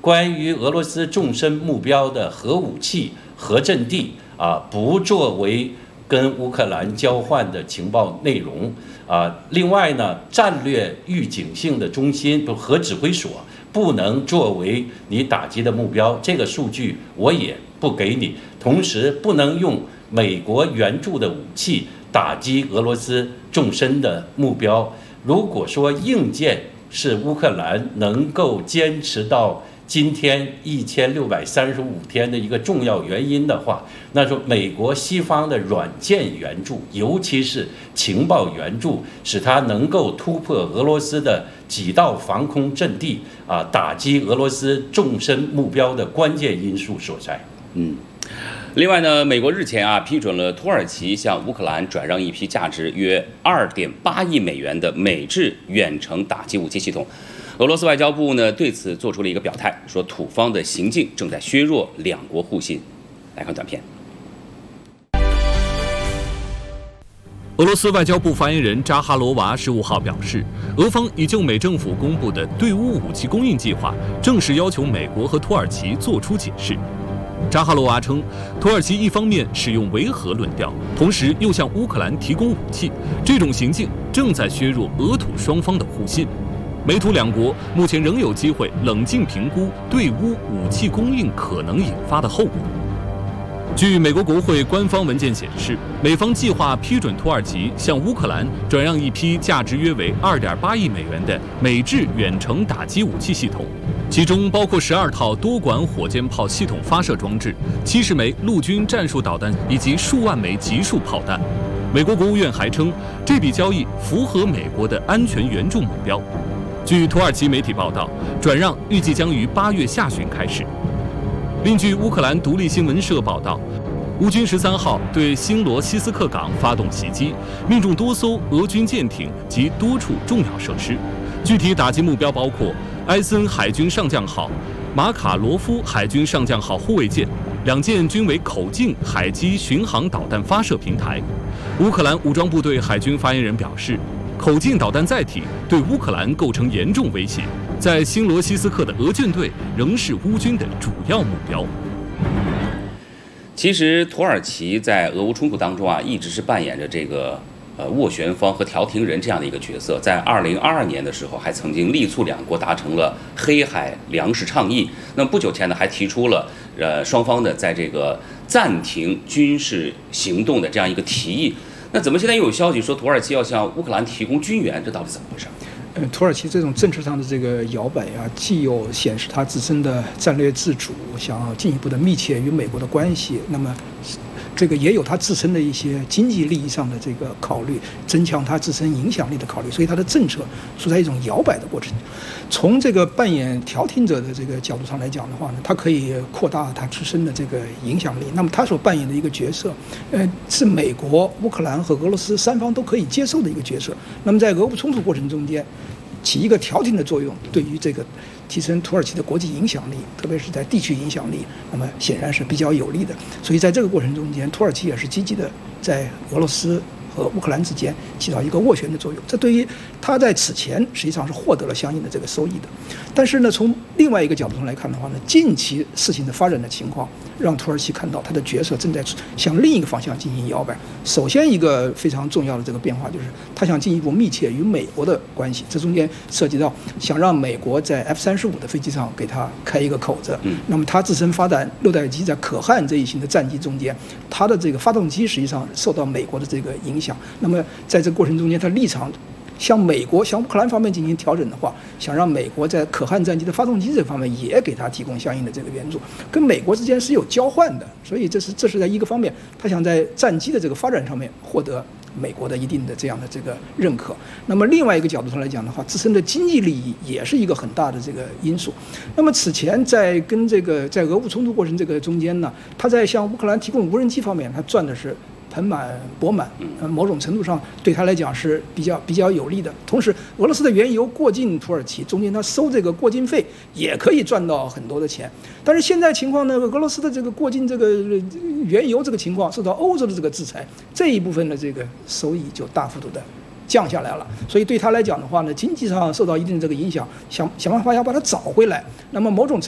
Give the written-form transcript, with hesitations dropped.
关于俄罗斯纵深目标的核武器、核阵地不作为跟乌克兰交换的情报内容另外呢，战略预警性的中心核指挥所不能作为你打击的目标，这个数据我也不给你。同时，不能用美国援助的武器打击俄罗斯纵深的目标。如果说硬件是乌克兰能够坚持到今天1635天的一个重要原因的话，那说美国西方的软件援助，尤其是情报援助，使它能够突破俄罗斯的几道防空阵地打击俄罗斯纵深目标的关键因素所在。 另外呢，美国日前批准了土耳其向乌克兰转让一批价值约2.8亿美元的美制远程打击武器系统。俄罗斯外交部呢对此做出了一个表态，说土方的行径正在削弱两国互信。来看短片。 俄罗斯外交部发言人扎哈罗娃15号表示，俄方已就美政府公布的对乌武器供应计划正式要求美国和土耳其作出解释。扎哈罗娃称，土耳其一方面使用维和论调，同时又向乌克兰提供武器，这种行径正在削弱俄土双方的互信。美土两国目前仍有机会冷静评估对乌武器供应可能引发的后果。据美国国会官方文件显示，美方计划批准土耳其向乌克兰转让一批价值约为2.8亿美元的美制远程打击武器系统，其中包括12套多管火箭炮系统发射装置、70枚陆军战术导弹以及数万枚集束炮弹。美国国务院还称，这笔交易符合美国的安全援助目标。据土耳其媒体报道，转让预计将于8月下旬开始。另据乌克兰独立新闻社报道，乌军13号对新罗西斯克港发动袭击，命中多艘俄军舰艇及多处重要设施。具体打击目标包括埃森海军上将号、马卡罗夫海军上将号护卫舰，2舰均为口径海基巡航导弹发射平台。乌克兰武装部队海军发言人表示，口径导弹载体对乌克兰构成严重威胁，在新罗西斯克的俄舰队仍是乌军的主要目标。 其实，土耳其在俄乌冲突当中一直是扮演着这个斡旋方和调停人这样的一个角色。在2022年的时候，还曾经力促两国达成了黑海粮食倡议。那么不久前呢，还提出了双方的在这个暂停军事行动的这样一个提议。那怎么现在又有消息说土耳其要向乌克兰提供军援？这到底怎么回事？ 土耳其这种政治上的这个摇摆既有显示它自身的战略自主，想要进一步的密切与美国的关系，那么这个也有它自身的一些经济利益上的这个考虑，增强它自身影响力的考虑，所以它的政策处在一种摇摆的过程。从这个扮演调停者的这个角度上来讲的话呢，它可以扩大它自身的这个影响力。那么它所扮演的一个角色，是美国、乌克兰和俄罗斯三方都可以接受的一个角色。那么在俄乌冲突过程中间，起一个调停的作用，对于这个提升土耳其的国际影响力，特别是在地区影响力，那么显然是比较有利的。所以在这个过程中间，土耳其也是积极的在俄罗斯和乌克兰之间起到一个斡旋的作用，这对于他在此前实际上是获得了相应的这个收益的。但是呢，从另外一个角度上来看的话呢，近期事情的发展的情况让土耳其看到他的角色正在向另一个方向进行摇摆。首先一个非常重要的这个变化就是他想进一步密切与美国的关系，这中间涉及到想让美国在 F-35的飞机上给他开一个口子。那么他自身发展6代机在可汗这一型的战机中间，他的这个发动机实际上受到美国的这个影响。那么在这个过程中间，他立场向美国、向乌克兰方面进行调整的话，想让美国在可汗战机的发动机这方面也给他提供相应的这个援助，跟美国之间是有交换的。所以这是在一个方面，他想在战机的这个发展上面获得美国的一定的这样的这个认可。那么另外一个角度上来讲的话，自身的经济利益也是一个很大的这个因素。那么此前在俄乌冲突过程这个中间呢，他在向乌克兰提供无人机方面，他赚的是盆满钵满，某种程度上对他来讲是比较有利的。同时，俄罗斯的原油过境土耳其，中间他收这个过境费也可以赚到很多的钱。但是现在情况呢，俄罗斯的这个过境这个原油这个情况受到欧洲的这个制裁，这一部分的这个收益就大幅度的降下来了。所以对他来讲的话呢，经济上受到一定的这个影响，想办法要把它找回来。那么某种程